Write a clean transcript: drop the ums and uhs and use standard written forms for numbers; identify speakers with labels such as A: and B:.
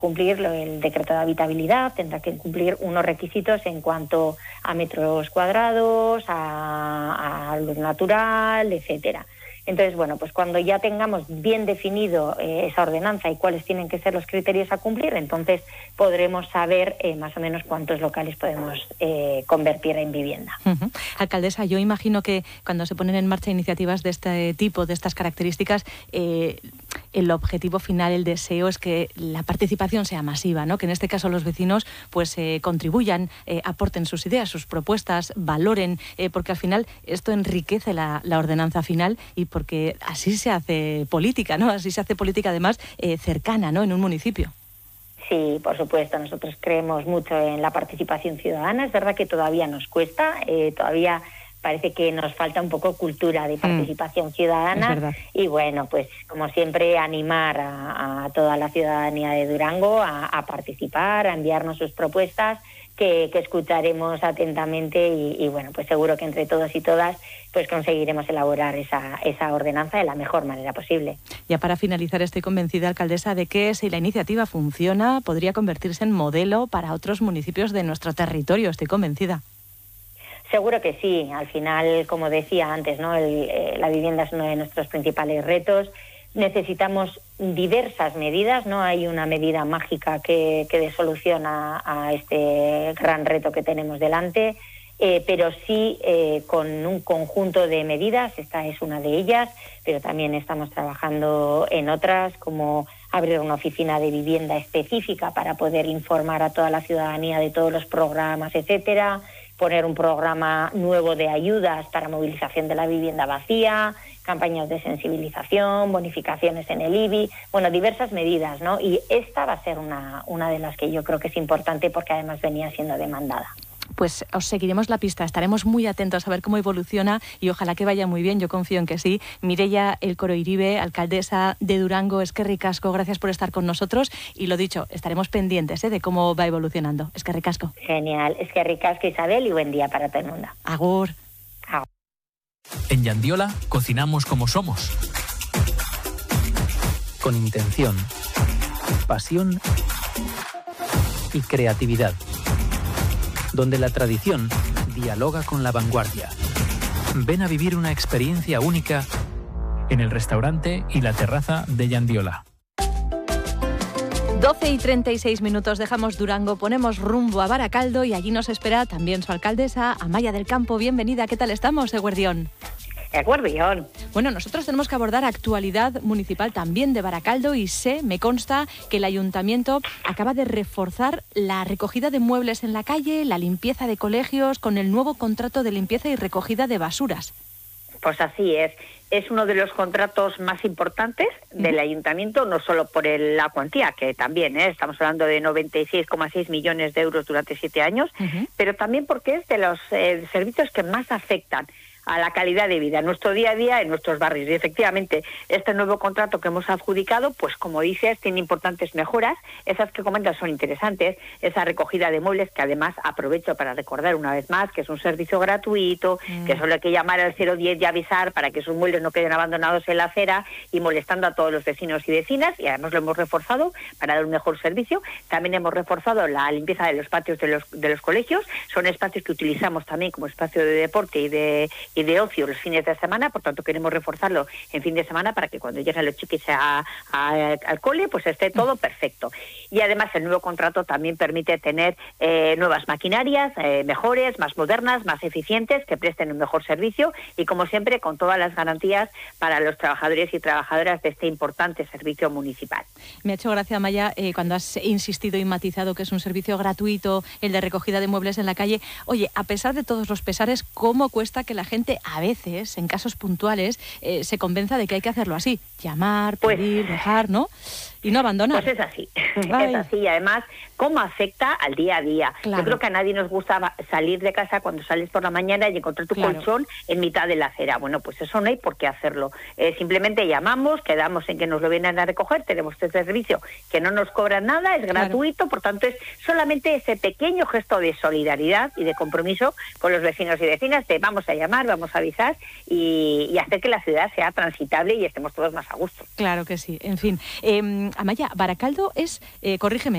A: cumplir el decreto de habitabilidad, tendrá que cumplir unos requisitos en cuanto a metros cuadrados, a luz natural, etcétera. Entonces, bueno, pues cuando ya tengamos bien definido esa ordenanza y cuáles tienen que ser los criterios a cumplir, entonces podremos saber más o menos cuántos locales podemos convertir en vivienda.
B: Alcaldesa, yo imagino que cuando se ponen en marcha iniciativas de este tipo, de estas características, el objetivo final, el deseo es que la participación sea masiva, ¿no? Que en este caso los vecinos pues contribuyan, aporten sus ideas, sus propuestas, valoren, porque al final esto enriquece la ordenanza final y porque así se hace política, ¿no? Así se hace política además cercana, ¿no? En un municipio.
A: Sí, por supuesto, nosotros creemos mucho en la participación ciudadana. Es verdad que todavía nos cuesta, todavía parece que nos falta un poco cultura de participación ciudadana y bueno, pues como siempre animar a toda la ciudadanía de Durango a participar, a enviarnos sus propuestas que escucharemos atentamente y bueno, pues seguro que entre todos y todas pues conseguiremos elaborar esa ordenanza de la mejor manera posible.
B: Ya para finalizar, estoy convencida, alcaldesa, de que si la iniciativa funciona podría convertirse en modelo para otros municipios de nuestro territorio, estoy convencida.
A: Seguro que sí. Al final, como decía antes, ¿no? La vivienda es uno de nuestros principales retos. Necesitamos diversas medidas, no hay una medida mágica que dé solución a este gran reto que tenemos delante, pero sí con un conjunto de medidas. Esta es una de ellas, pero también estamos trabajando en otras, como abrir una oficina de vivienda específica para poder informar a toda la ciudadanía de todos los programas, etcétera, poner un programa nuevo de ayudas para movilización de la vivienda vacía, campañas de sensibilización, bonificaciones en el IBI, bueno, diversas medidas, ¿no? Y esta va a ser una de las que yo creo que es importante porque además venía siendo demandada.
B: Pues os seguiremos la pista, estaremos muy atentos a ver cómo evoluciona y ojalá que vaya muy bien, yo confío en que sí. Mireia Elkoro Iribe, alcaldesa de Durango, eskerrik asko, gracias por estar con nosotros y lo dicho, estaremos pendientes de cómo va evolucionando. Eskerrik asko.
A: Genial, eskerrik asko, Isabel, y buen día para todo el mundo.
B: Agur.
A: Agur.
C: En Yandiola cocinamos como somos. Con intención, pasión y creatividad. Donde la tradición dialoga con la vanguardia. Ven a vivir una experiencia única en el restaurante y la terraza de Yandiola.
B: 12:36, dejamos Durango, ponemos rumbo a Baracaldo y allí nos espera también su alcaldesa, Amaia del Campo. Bienvenida, ¿qué tal estamos, Eguerdión?
A: Eguerdión.
B: Bueno, nosotros tenemos que abordar actualidad municipal también de Baracaldo y me consta que el ayuntamiento acaba de reforzar la recogida de muebles en la calle, la limpieza de colegios con el nuevo contrato de limpieza y recogida de basuras.
D: Pues así es. Es uno de los contratos más importantes del ayuntamiento, no solo por la cuantía, que también estamos hablando de 96,6 millones de euros durante 7 años, pero también porque es de los servicios que más afectan a la calidad de vida, nuestro día a día en nuestros barrios. Y efectivamente, este nuevo contrato que hemos adjudicado, pues como dices, tiene importantes mejoras. Esas que comentas son interesantes. Esa recogida de muebles, que además aprovecho para recordar una vez más que es un servicio gratuito, que solo hay que llamar al 010 y avisar para que esos muebles no queden abandonados en la acera y molestando a todos los vecinos y vecinas. Y además lo hemos reforzado para dar un mejor servicio. También hemos reforzado la limpieza de los patios de los colegios. Son espacios que utilizamos también como espacio de deporte y de ocio los fines de semana, por tanto queremos reforzarlo en fin de semana para que cuando lleguen los chiquis al cole pues esté todo perfecto. Y además el nuevo contrato también permite tener nuevas maquinarias, mejores, más modernas, más eficientes, que presten un mejor servicio y como siempre con todas las garantías para los trabajadores y trabajadoras de este importante servicio municipal.
B: Me ha hecho gracia, Amaia, cuando has insistido y matizado que es un servicio gratuito, el de recogida de muebles en la calle. Oye, a pesar de todos los pesares, ¿cómo cuesta que la gente a veces, en casos puntuales, se convenza de que hay que hacerlo así? Llamar, pedir, dejar, ¿no? Y no abandonar.
D: Pues es así. Es así. Y además, ¿cómo afecta al día a día?
B: Claro.
D: Yo creo que a nadie nos gusta salir de casa cuando sales por la mañana y encontrar tu colchón en mitad de la acera. Bueno, pues eso no hay por qué hacerlo. Simplemente llamamos, quedamos en que nos lo vienen a recoger, tenemos este servicio que no nos cobran nada, es gratuito, por tanto es solamente ese pequeño gesto de solidaridad y de compromiso con los vecinos y vecinas de vamos a llamar, vamos a avisar y hacer que la ciudad sea transitable y estemos todos más a gusto.
B: Claro que sí. En fin, Amaia, Baracaldo es, corrígeme,